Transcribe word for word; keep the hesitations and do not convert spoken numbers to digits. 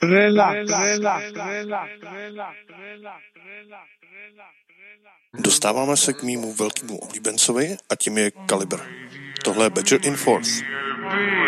Dostáváme se k mému velkému oblíbencovi a tím je Kaliber. Tohle je Badger in Force.